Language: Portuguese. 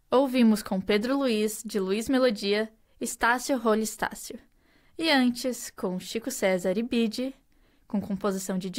Ouvimos com Pedro Luiz, de Luiz Melodia, Estácio Rolo Estácio. E antes, com Chico César e Bide, com composição de